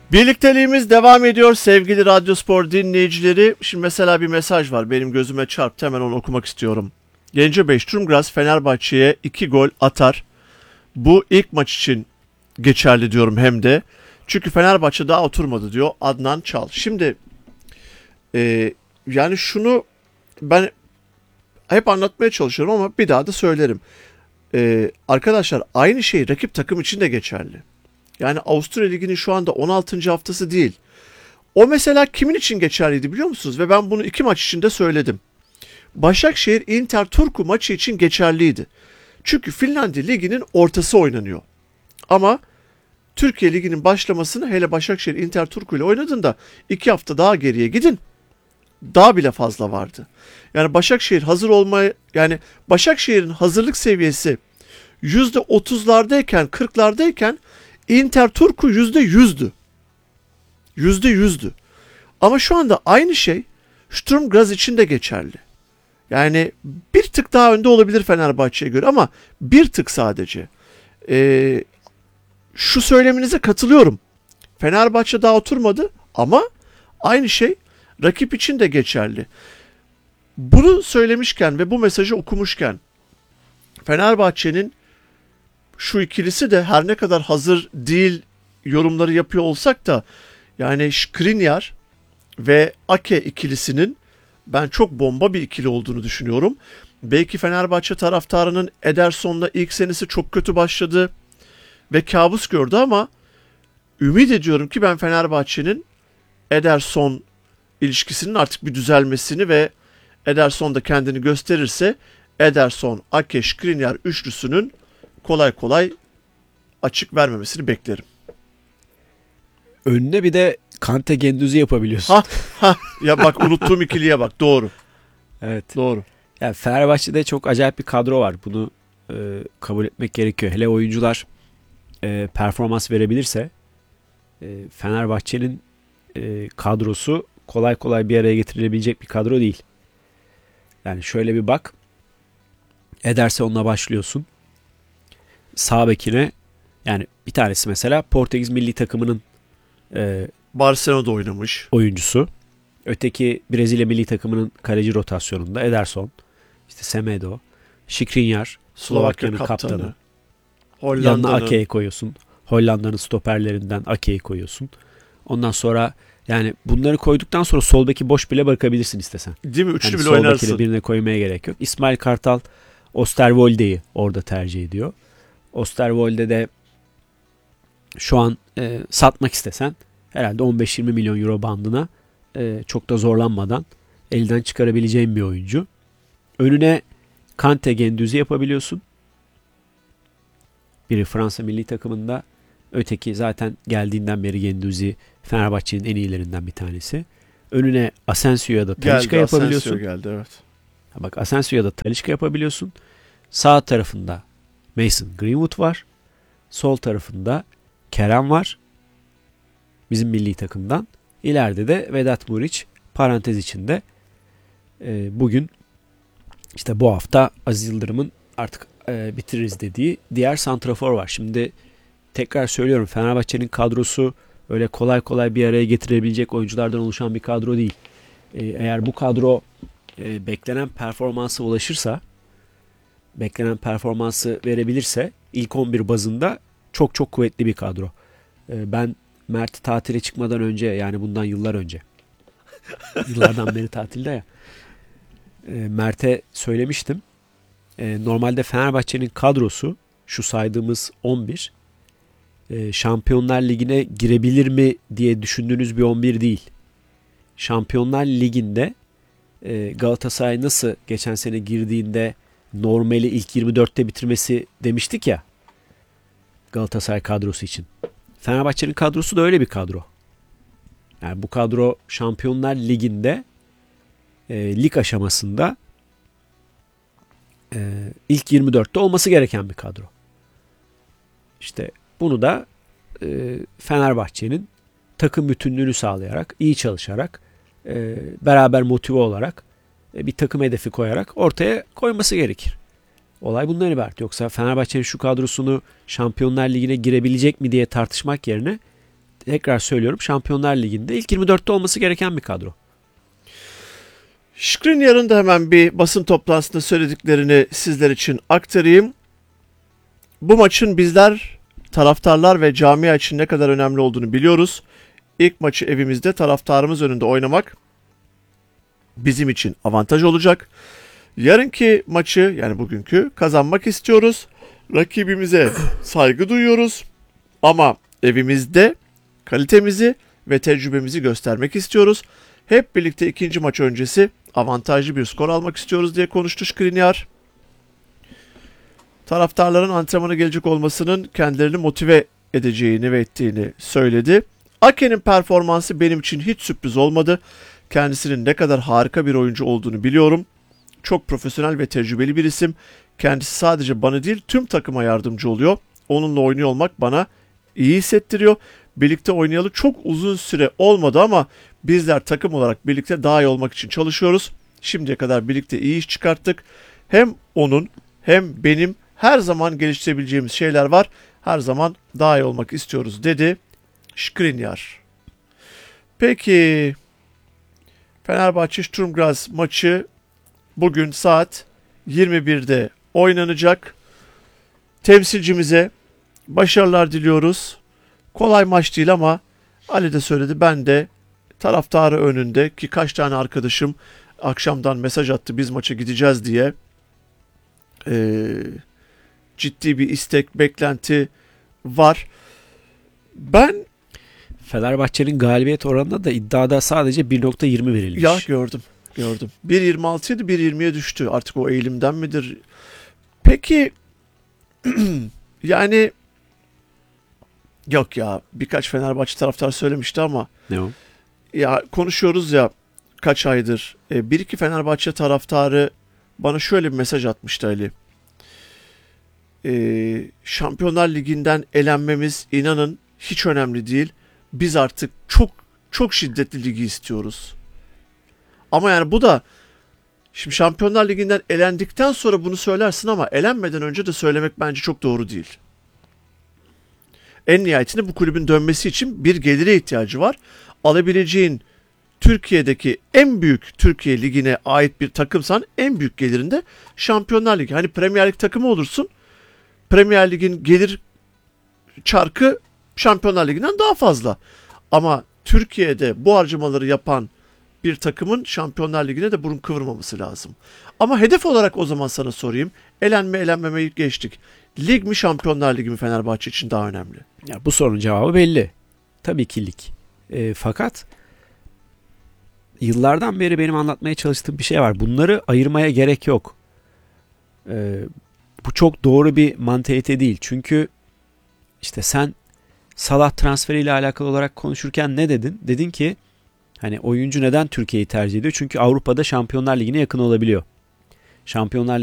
Birlikteliğimiz devam ediyor sevgili Radyospor dinleyicileri. Şimdi mesela bir mesaj var, benim gözüme çarptı, hemen onu okumak istiyorum. Gencebay Sturmgras Fenerbahçe'ye 2 gol atar. Bu ilk maç için geçerli diyorum hem de. Çünkü Fenerbahçe daha oturmadı diyor Adnan Çal. Şimdi yani şunu ben hep anlatmaya çalışıyorum ama bir daha da söylerim. Arkadaşlar aynı şey rakip takım için de geçerli. Yani Avusturya Ligi'nin şu anda 16. haftası değil. O mesela kimin için geçerliydi biliyor musunuz? Ve ben bunu 2 maç içinde söyledim. Başakşehir Inter Turku maçı için geçerliydi. Çünkü Finlandiya Ligi'nin ortası oynanıyor. Ama Türkiye Ligi'nin başlamasını, hele Başakşehir Inter Turku ile oynadığında 2 hafta daha geriye gidin. Daha bile fazla vardı. Yani Başakşehir yani Başakşehir'in hazırlık seviyesi %30'lardayken, 40'lardayken Inter Turku %100'dü. %100'dü. Ama şu anda aynı şey Sturm Graz için de geçerli. Yani bir tık daha önde olabilir Fenerbahçe'ye göre ama bir tık sadece. Şu söyleminize katılıyorum. Fenerbahçe daha oturmadı ama aynı şey rakip için de geçerli. Bunu söylemişken ve bu mesajı okumuşken Fenerbahçe'nin şu ikilisi de her ne kadar hazır değil yorumları yapıyor olsak da yani Skriniar ve Ake ikilisinin ben çok bomba bir ikili olduğunu düşünüyorum. Belki Fenerbahçe taraftarının Ederson'la ilk senesi çok kötü başladı ve kabus gördü ama ümit ediyorum ki ben Fenerbahçe'nin Ederson ilişkisinin artık bir düzelmesini ve Ederson da kendini gösterirse Ederson, Ake, Skriniar üçlüsünün kolay kolay açık vermemesini beklerim. Önüne bir de Kante Gendüzi yapabiliyorsun. Ya bak, unuttuğum ikiliye bak, doğru. Evet. Doğru. Yani Fenerbahçe'de çok acayip bir kadro var. Bunu kabul etmek gerekiyor. Hele oyuncular performans verebilirse Fenerbahçe'nin kadrosu kolay kolay bir araya getirilebilecek bir kadro değil. Yani şöyle bir bak. Ederson'la başlıyorsun. Sağ bekine, yani bir tanesi mesela Portekiz milli takımının Barcelona'da oynamış oyuncusu. Öteki Brezilya milli takımının kaleci rotasyonunda Ederson, işte Semedo, Skriniar, Slovakya'nın kaptanı. Yanına Ake'yi koyuyorsun. Hollanda'nın stoperlerinden Ake'yi koyuyorsun. Ondan sonra yani bunları koyduktan sonra sol beki boş bile bırakabilirsin istesen. Değil mi? Üçlü yani bile oynarsın. Sol beki birine koymaya gerek yok. İsmail Kartal Osterwolde'yi orada tercih ediyor. Osterwolde de şu an satmak istesen herhalde 15-20 milyon euro bandına çok da zorlanmadan elden çıkarabileceğin bir oyuncu. Önüne Kante Gendüzi yapabiliyorsun. Biri Fransa milli takımında, öteki zaten geldiğinden beri Gendüzi Fenerbahçe'nin en iyilerinden bir tanesi. Önüne Asensio'ya da Talisca yapabiliyorsun. Asensio geldi, evet. Bak, Asensio'ya da Talisca yapabiliyorsun. Sağ tarafında Mason Greenwood var. Sol tarafında Kerem var. Bizim milli takımdan. İleride de Vedat Muriç parantez içinde. Bugün işte bu hafta Aziz Yıldırım'ın artık bitiririz dediği diğer santrafor var. Şimdi tekrar söylüyorum, Fenerbahçe'nin kadrosu öyle kolay kolay bir araya getirebilecek oyunculardan oluşan bir kadro değil. Eğer bu kadro beklenen performansa ulaşırsa, beklenen performansı verebilirse ilk 11 bazında çok çok kuvvetli bir kadro. Ben Mert tatile çıkmadan önce, yani bundan yıllar önce, yıllardan beri tatilde ya, Mert'e söylemiştim. Normalde Fenerbahçe'nin kadrosu, şu saydığımız 11, Şampiyonlar Ligi'ne girebilir mi diye düşündüğünüz bir 11 değil. Şampiyonlar Ligi'nde Galatasaray nasıl geçen sene girdiğinde normali ilk 24'te bitirmesi demiştik ya Galatasaray kadrosu için. Fenerbahçe'nin kadrosu da öyle bir kadro. Yani bu kadro Şampiyonlar Ligi'nde lig aşamasında ilk 24'te olması gereken bir kadro. İşte bunu da Fenerbahçe'nin takım bütünlüğünü sağlayarak, iyi çalışarak, beraber motive olarak, bir takım hedefi koyarak ortaya koyması gerekir. Olay bundan ibaret. Yoksa Fenerbahçe'nin şu kadrosunu Şampiyonlar Ligi'ne girebilecek mi diye tartışmak yerine tekrar söylüyorum, Şampiyonlar Ligi'nde ilk 24'te olması gereken bir kadro. Skriniar'ın da hemen bir basın toplantısında söylediklerini sizler için aktarayım. Bu maçın bizler, taraftarlar ve camia için ne kadar önemli olduğunu biliyoruz. İlk maçı evimizde taraftarımız önünde oynamak bizim için avantaj olacak. Yarınki maçı, yani bugünkü, kazanmak istiyoruz. Rakibimize saygı duyuyoruz. Ama evimizde kalitemizi ve tecrübemizi göstermek istiyoruz. Hep birlikte ikinci maç öncesi avantajlı bir skor almak istiyoruz diye konuştu Skriniar. Taraftarların antrenmana gelecek olmasının kendilerini motive edeceğini ve ettiğini söyledi. Ake'nin performansı benim için hiç sürpriz olmadı. Kendisinin ne kadar harika bir oyuncu olduğunu biliyorum. Çok profesyonel ve tecrübeli bir isim. Kendisi sadece bana değil tüm takıma yardımcı oluyor. Onunla oynuyor olmak bana iyi hissettiriyor. Birlikte oynayalı çok uzun süre olmadı ama bizler takım olarak birlikte daha iyi olmak için çalışıyoruz. Şimdiye kadar birlikte iyi iş çıkarttık. Hem onun hem benim her zaman geliştirebileceğimiz şeyler var. Her zaman daha iyi olmak istiyoruz dedi Skriniar. Peki Fenerbahçe Sturm Graz maçı bugün saat 21'de oynanacak. Temsilcimize başarılar diliyoruz. Kolay maç değil ama Ali de söyledi, ben de taraftarı önünde, ki kaç tane arkadaşım akşamdan mesaj attı biz maça gideceğiz diye. Ciddi bir istek, beklenti var. Ben Fenerbahçe'nin galibiyet oranında da iddiada sadece 1.20 verilmiş. ya gördüm. 1.26 idi, 1.20'ye düştü. Artık o eğilimden midir? Peki yani yok ya, birkaç Fenerbahçe taraftar söylemişti ama Ne o? ya konuşuyoruz ya kaç aydır. Bir iki Fenerbahçe taraftarı bana şöyle bir mesaj atmıştı Ali. Şampiyonlar Ligi'nden elenmemiz inanın hiç önemli değil. Biz artık çok çok şiddetli ligi istiyoruz. Ama yani bu da, şimdi Şampiyonlar Ligi'nden elendikten sonra bunu söylersin ama elenmeden önce de söylemek bence çok doğru değil. En nihayetinde bu kulübün dönmesi için bir gelire ihtiyacı var. Alabileceğin Türkiye'deki en büyük Türkiye Ligi'ne ait bir takımsan en büyük gelirinde Şampiyonlar Ligi. Hani Premier Lig takımı olursun. Premier Lig'in gelir çarkı Şampiyonlar Ligi'nden daha fazla. Ama Türkiye'de bu harcamaları yapan bir takımın Şampiyonlar Ligi'ne de burun kıvırmaması lazım. Ama hedef olarak o zaman sana sorayım. Elenme elenmemeyi geçtik. Lig mi Şampiyonlar Ligi mi Fenerbahçe için daha önemli? Ya bu sorunun cevabı belli. Tabii ki lig. Fakat yıllardan beri benim anlatmaya çalıştığım bir şey var. Bunları ayırmaya gerek yok. Bu çok doğru bir mantalite değil. Çünkü işte sen Salah transferiyle alakalı olarak konuşurken ne dedin? Dedin ki hani oyuncu neden Türkiye'yi tercih ediyor? Çünkü Avrupa'da Şampiyonlar Ligi'ne yakın olabiliyor. Şampiyonlar